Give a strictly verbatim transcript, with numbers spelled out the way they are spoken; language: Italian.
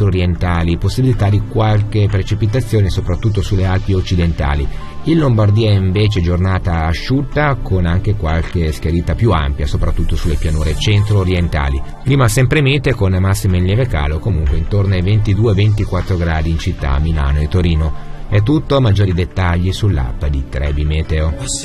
centro-orientali, possibilità di qualche precipitazione soprattutto sulle Alpi occidentali. In Lombardia invece giornata asciutta con anche qualche schiarita più ampia, soprattutto sulle pianure centro-orientali. Clima sempre mite con massime in lieve calo, comunque intorno ai ventidue ventiquattro gradi in città, Milano e Torino. È tutto, maggiori dettagli sull'app di Trebi Meteo.